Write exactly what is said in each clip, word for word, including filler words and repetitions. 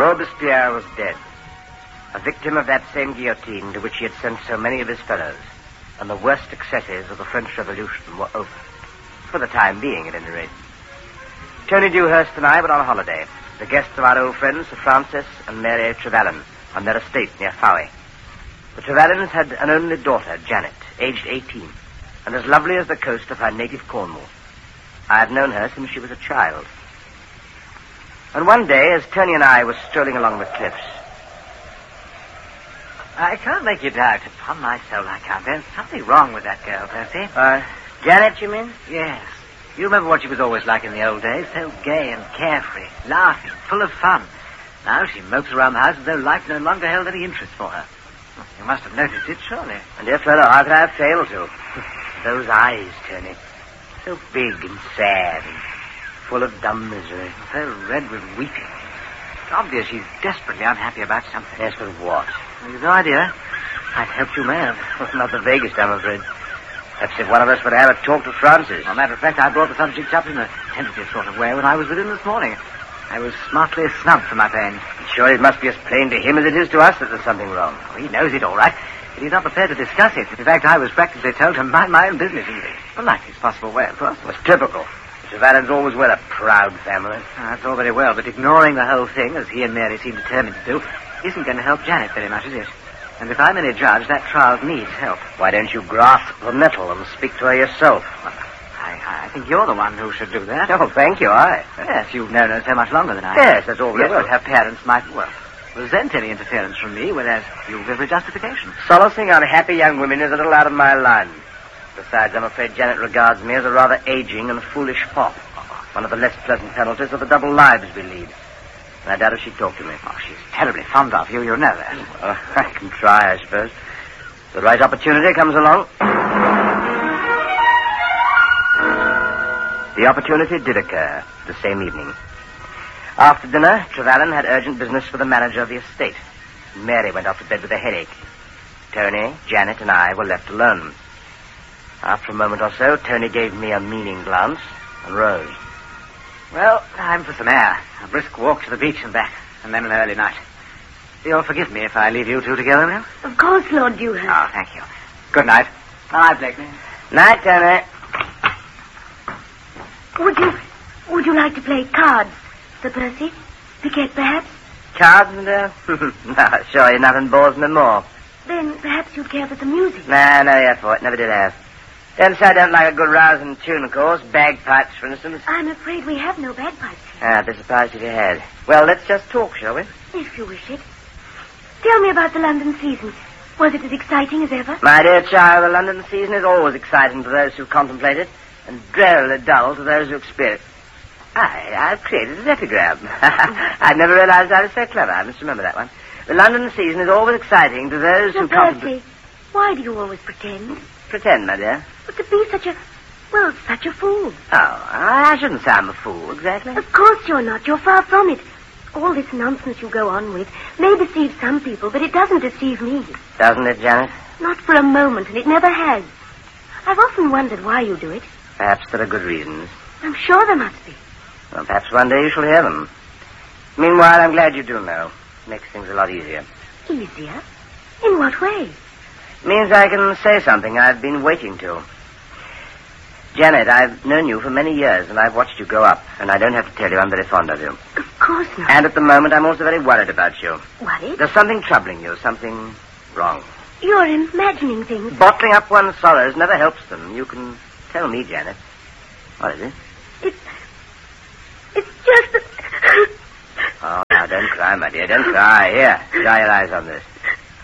Robespierre was dead, a victim of that same guillotine to which he had sent so many of his fellows, and the worst excesses of the French Revolution were over. For the time being, at any rate. Tony Dewhurst and I were on holiday, the guests of our old friends, Sir Francis and Mary Trevelyan, on their estate near Fowey. The Trevelyans had an only daughter, Janet, aged eighteen, and as lovely as the coast of her native Cornwall. I had known her since she was a child. And one day, as Tony and I were strolling along the cliffs... I can't make you doubt. Upon my soul, I can't. There's something wrong with that girl, Percy. Uh, Janet, you mean? Yes. You remember what she was always like in the old days? So gay and carefree, laughing, full of fun. Now she mopes around the house as though life no longer held any interest for her. You must have noticed it, surely. And dear fellow, how could I have failed to? Those eyes, Tony. So big and sad and full of dumb misery. So red with weeping. It's obvious she's desperately unhappy about something. Yes, but what? Well, you've no idea. I'd helped you, man. Not the vaguest, I'm afraid. Perhaps if one of us would have a talk to Francis. As a matter of fact, I brought the subject up in a tentative sort of way when I was with him this morning. I was smartly snubbed for my pains. Sure, it must be as plain to him as it is to us that there's something wrong. Oh, he knows it all right, but he's not prepared to discuss it. In fact, I was practically told to mind my own business in the politest possible way, of course. It was typical. The Trevelyan's always were a proud family. Oh, that's all very well, but ignoring the whole thing, as he and Mary seem determined to do, isn't going to help Janet very much, is it? And if I'm any judge, that child needs help. Why don't you grasp the nettle and speak to her yourself? Well, I, I think you're the one who should do that. Oh, thank you, I. Yes, you've known her so much longer than I. Yes, that's all very yes, well. But her parents might, well, resent any interference from me, whereas you've every justification. Solacing unhappy young women is a little out of my line. Besides, I'm afraid Janet regards me as a rather aging and foolish fop. One of the less pleasant penalties of the double lives we lead. And I doubt if she'd talk to me. Oh, she's terribly fond of you, you know that. Well, I can try, I suppose. The right opportunity comes along. The opportunity did occur the same evening. After dinner, Trevelyan had urgent business with the manager of the estate. Mary went off to bed with a headache. Tony, Janet, and I were left alone. After a moment or so, Tony gave me a meaning glance and rose. Well, time for some air. A brisk walk to the beach and back, and then an early night. You'll forgive me if I leave you two together now? Of course, Lord Dewhurst. Oh, thank you. Good night. Night, Blakeney. Night, Tony. Would you, would you like to play cards, Sir Percy? Piquet, perhaps? Cards and, uh... no, sorry, nothing bores me more. Then perhaps you'd care for some music. Nah, no, yeah, for it. Never did have. Then I don't like a good rousing tune, of course. Bagpipes, for instance. I'm afraid we have no bagpipes here. Ah, I'd be surprised if you had. Well, let's just talk, shall we? If you wish it. Tell me about the London season. Was it as exciting as ever? My dear child, the London season is always exciting to those who contemplate it, and drearily dull to those who experience it. I, I've created an epigram. I'd never realized I was so clever. I must remember that one. The London season is always exciting to those Sir who Percy, contemplate... why do you always pretend? Pretend, my dear. But to be such a, well, such a fool. Oh, I shouldn't say I'm a fool, exactly. Of course you're not. You're far from it. All this nonsense you go on with may deceive some people, but it doesn't deceive me. Doesn't it, Janet? Not for a moment, and it never has. I've often wondered why you do it. Perhaps there are good reasons. I'm sure there must be. Well, perhaps one day you shall hear them. Meanwhile, I'm glad you do know. Makes things a lot easier. Easier? In what way? Means I can say something I've been waiting to. Janet, I've known you for many years, and I've watched you grow up, and I don't have to tell you I'm very fond of you. Of course not. And at the moment, I'm also very worried about you. Worried? There's something troubling you, something wrong. You're imagining things. Bottling up one's sorrows never helps them. You can tell me, Janet. What is it? It's... It's just that... Oh, now, don't cry, my dear. Don't cry. Here, dry your eyes on this.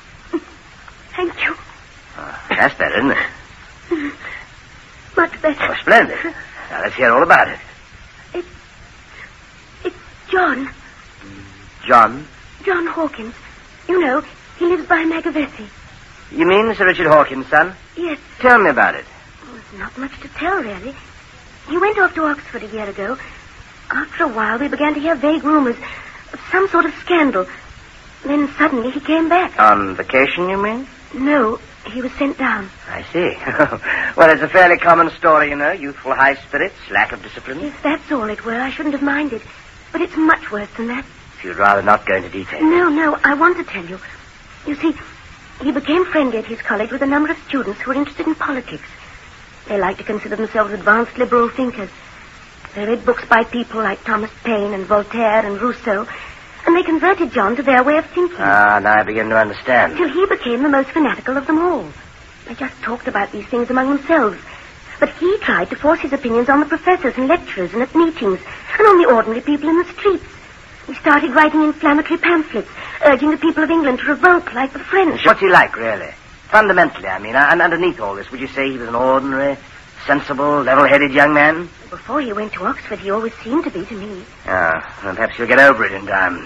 Thank you. Oh, that's better, isn't it? Much better. Oh, splendid. Now, let's hear all about it. It's... It's John. John? John Hawkins. You know, he lives by Magavesi. You mean Sir Richard Hawkins' son? Yes. Tell me about it. Oh, there's not much to tell, really. He went off to Oxford a year ago. After a while, we began to hear vague rumors of some sort of scandal. Then suddenly he came back. On vacation, you mean? No, he was sent down. I see. Well, it's a fairly common story, you know. Youthful high spirits, lack of discipline. If that's all it were, I shouldn't have minded. But it's much worse than that. if you'd rather not go into detail. No, no, I want to tell you. You see, he became friendly at his college with a number of students who were interested in politics. They like to consider themselves advanced liberal thinkers. They read books by people like Thomas Paine and Voltaire and Rousseau, and they converted John to their way of thinking. Ah, now I begin to understand. Till he became the most fanatical of them all. They just talked about these things among themselves. But he tried to force his opinions on the professors and lecturers and at meetings, and on the ordinary people in the streets. He started writing inflammatory pamphlets, urging the people of England to revolt like the French. What's he like, really? Fundamentally, I mean, and underneath all this, would you say he was an ordinary, sensible, level-headed young man? Before he went to Oxford, he always seemed to be to me. Ah, well, perhaps he'll get over it in time.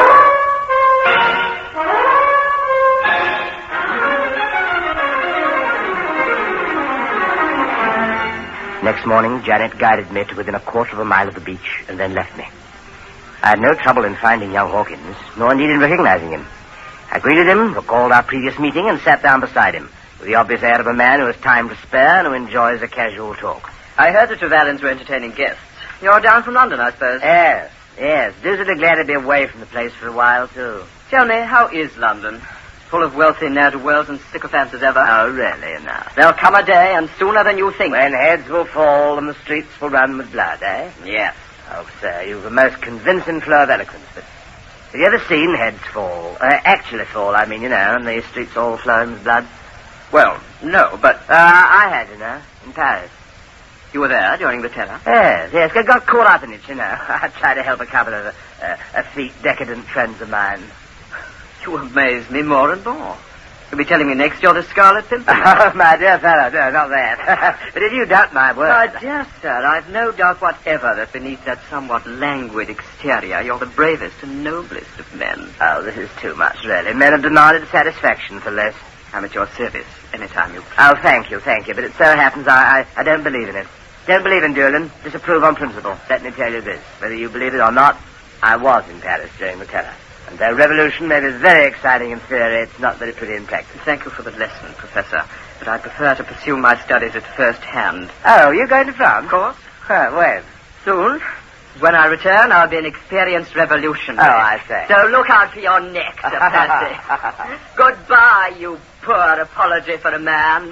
Next morning, Janet guided me to within a quarter of a mile of the beach and then left me. I had no trouble in finding young Hawkins, nor indeed in recognizing him. I greeted him, recalled our previous meeting, and sat down beside him, with the obvious air of a man who has time to spare and who enjoys a casual talk. I heard that Trevelyan's were entertaining guests. You're down from London, I suppose. Yes, yes. Deucedly glad to be away from the place for a while, too. Tell me, how is London? Full of wealthy ne'er-do-wells and sycophants as ever? Oh, really, now? There'll come a day, and sooner than you think. When heads will fall and the streets will run with blood, eh? Yes. Oh, sir, you've a most convincing flow of eloquence, but have you ever seen heads fall? Uh, actually fall, I mean, you know, and the streets all flowing with blood? Well, no, but... Uh, I had, you know, in Paris. You were there during the terror? Yes, yes, I got caught up in it, you know. I tried to help a couple of uh, effete, decadent friends of mine. You amaze me more and more. You'll be telling me next you're the Scarlet Pimpernel. Oh, my dear fellow, no, not that. But if you doubt my word... My dear sir, I've no doubt whatever that beneath that somewhat languid exterior, you're the bravest and noblest of men. Oh, this is too much, really. Men have demanded satisfaction for less. I'm at your service anytime you please. Oh, thank you, thank you. But it so happens I, I, I don't believe in it. Don't believe in dueling. Disapprove on principle. Let me tell you this. Whether you believe it or not, I was in Paris during the terror. And though revolution may be very exciting in theory, it's not very pretty in practice. Thank you for the lesson, Professor. But I prefer to pursue my studies at first hand. Oh, you're going to France? Of course. Huh, when? Soon. When I return, I'll be an experienced revolutionary. Oh, I say. So look out for your neck, Sir Percy. Goodbye, you poor apology for a man.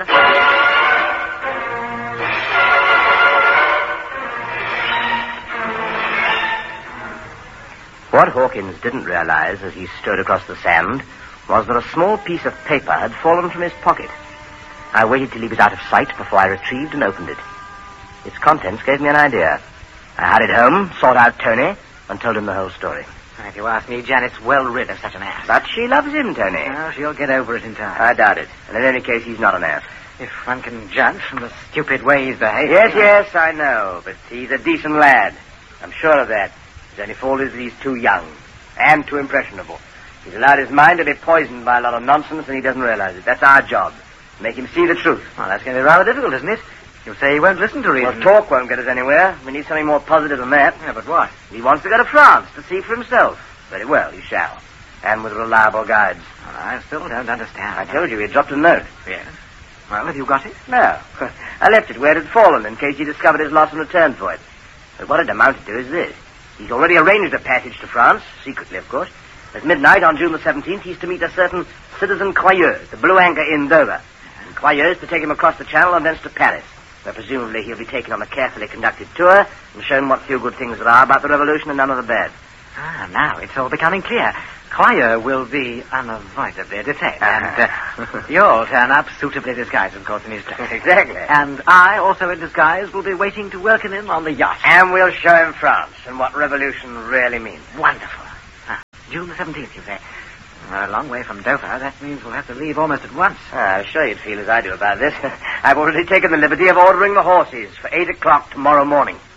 What Hawkins didn't realize as he stood across the sand was that a small piece of paper had fallen from his pocket. I waited till he was out of sight before I retrieved and opened it. Its contents gave me an idea. I hurried home, sought out Tony, and told him the whole story. If you ask me, Janet's well rid of such an ass. But she loves him, Tony. Well, she'll get over it in time. I doubt it. And in any case, he's not an ass. If one can judge from the stupid way he's behaving. Yes, yes, I know. But he's a decent lad. I'm sure of that. His only fault is that he's too young and too impressionable. He's allowed his mind to be poisoned by a lot of nonsense, and he doesn't realize it. That's our job. Make him see the truth. Well, that's going to be rather difficult, isn't it? You say he won't listen to reason. Well, talk won't get us anywhere. We need something more positive than that. Yeah, but what? He wants to go to France to see for himself. Very well, he shall. And with reliable guides. Well, I still don't understand. I told you he dropped a note. Yes. Well, have you got it? No. I left it where it had fallen in case he discovered his loss and returned for it. But what it amounted to is this. He's already arranged a passage to France, secretly, of course. At midnight on June the seventeenth, he's to meet a certain Citizen Coyeuse, the Blue Anchor in Dover. And Coyeuse to take him across the Channel and thence to Paris, where presumably he'll be taken on a carefully conducted tour and shown what few good things there are about the revolution and none of the bad. Ah, now it's all becoming clear. Coyer will be unavoidably detained, and uh, you'll turn up suitably disguised, of course, in his place. Exactly. And I, also in disguise, will be waiting to welcome him on the yacht. And we'll show him France and what revolution really means. Wonderful. Ah, June the seventeenth, you say? We're a long way from Dover. That means we'll have to leave almost at once. Ah, I'm sure you'd feel as I do about this. I've already taken the liberty of ordering the horses for eight o'clock tomorrow morning.